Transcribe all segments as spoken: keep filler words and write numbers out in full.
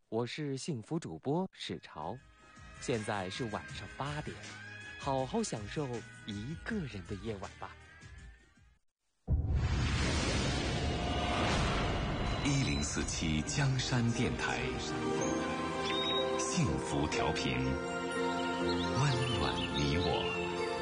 我是幸福主播史潮，现在是晚上八点，好好享受一个人的夜晚吧。 一零四七江山电台，幸福调频，温暖你我。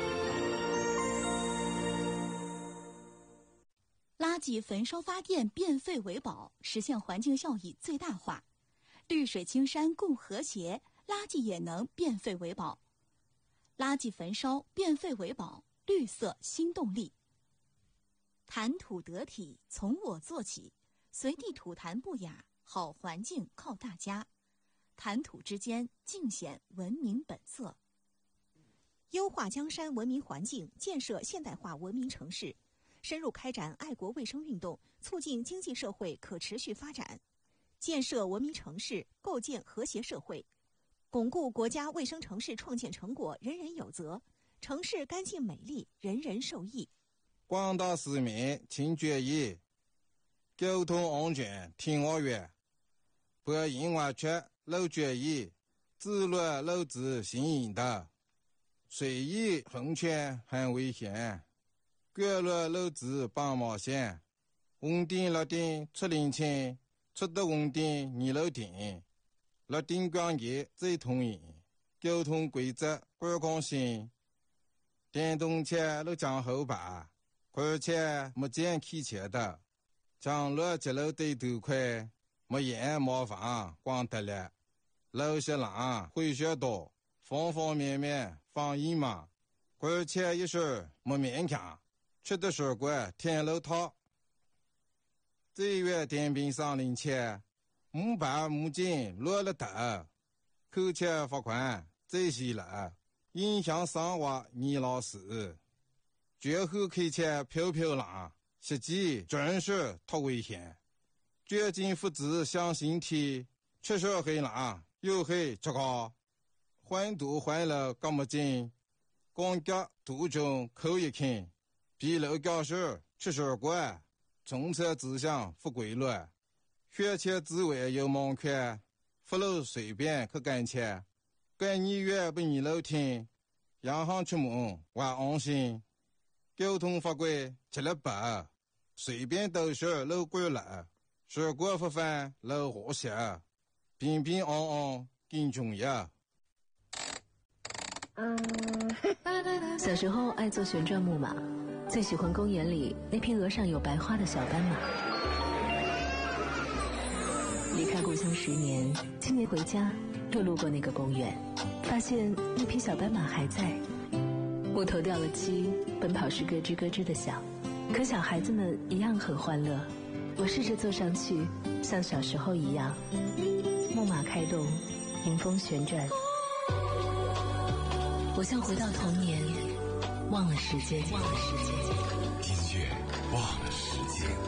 垃圾焚烧发电变废为宝，实现环境效益最大化。绿水青山共和谐，垃圾也能变废为宝。垃圾焚烧变废为宝，绿色新动力。谈吐得体，从我做起，随地吐痰不雅，好环境靠大家。谈吐之间，尽显文明本色。 优化江山文明环境，建设现代化文明城市，深入开展爱国卫生运动，促进经济社会可持续发展。建设文明城市，构建和谐社会，巩固国家卫生城市创建成果人人有责，城市干净美丽，人人受益。 广大市民请注意，交通安全听我话，不因为缺漏注意，自乱漏子行引导，随意横穿很危险，过路漏子帮忙线，红灯绿灯出领清，出的红灯你漏停，绿灯光节最通行，交通规则观光性，电动车路将后排，而且没见开车的，将路接路对头快，没眼麻烦光得了，路些浪会学多，方方面面放一嘛，而且一时没勉强，吃的水果天路套。这月电瓶上领前，木板木筋落了头，扣钱罚款这些了，影响生活你老死。绝后开车飘飘浪，实际真是太危险。绝境父子相形体，吃手黑浪又黑这个，环堵环了干么劲，光脚途中口一看，比楼教室吃水果。从车指向不规律，学前之外有盲看，不路随便去干切，干你越不你楼听，洋行出门还安心。交通法规吃了白，随便都是路过了，水果不犯路和谐，平平安安更重要。 小时候爱坐旋转木马，最喜欢公园里那匹额上有白花的小斑马。离开故乡十年，今年回家又路过那个公园，发现那匹小斑马还在。木头掉了漆，奔跑时咯吱咯吱的响，可小孩子们一样很欢乐。我试着坐上去，像小时候一样，木马开动，迎风旋转，我像回到童年，忘了时间，忘了时间， 音乐忘了时间。